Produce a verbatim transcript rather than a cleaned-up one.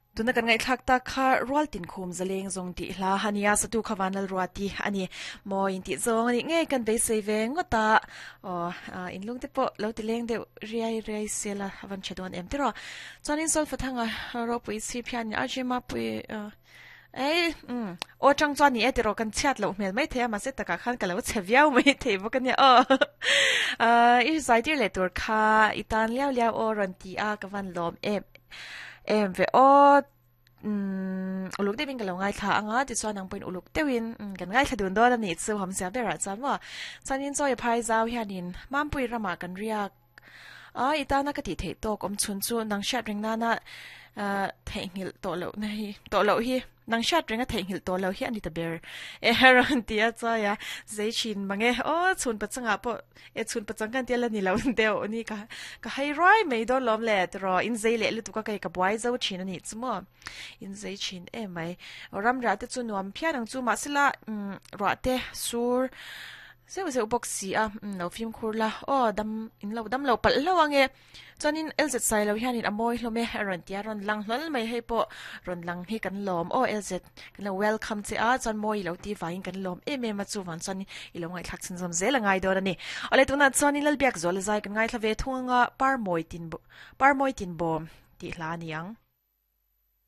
ตุนักันไงทักตาคารัวตินคุมจะเลงจงติลาฮันยาสตูขวานลรัวตีอันนี้มออินติจงอันนี้ไงกันไปเซเวงก็ตาอ๋ออินลุงเตปะเราติเลงเดเรียเรียเซลาวันเชดวันเอ็มติรอจอนินโซลฟังอ่ะเราปุยซีพิอันอาจิมาปุยเออเอ้อืมโอจังจวนนี้เอติรอกันเชียดเราเหมือนไม่เทียมาเสตตะกะขันกันแล้วเชฟยาวไม่เทียบกันเนี่ยเออเอออีสายที่เลตัวคาอีตานเลี้ยวเลี้ยวโอรันตีอากับวันลมเอ็ม em về ô uluk te win ka lo ngai tha anga ti chuan ang point uluk te win kan ngai tha dun do la ni chu hom sia bera chan wa chanin choi phai zau hianin mampui rama kan riak a itana ka ti thei to kom chun chu nang shat ring na na thei ngil to lo nei to lo hi nang shat ring a thei ngil to lo hi ani ta ber e heron tia cha ya zei chin mange o chun pa changa po e chun pa chang kan tia la ni lo deu ni ka ka hai roi mei do lom le tro in zei le lu tu ka kai ka bwai zo chin ani chumo in zei chin e mai ram ra te chu nuam phia nang chu ma sila ro te sur se se ubok si a no film khurla o dam in lo dam lo pal lo ange chanin lz sai lo hianin amoi lo me ron tia ron lang hlol mai he po ron lang hi kan lom o lz kan lo welcome che a chan moi lo ti vain kan lom e me ma chu wan chan i lo ngai thak chin zom zel ngai do ani ole tuna chanin lal biak zol zai kan ngai thave thunga par moi tin bo par moi tin bom ti hla niang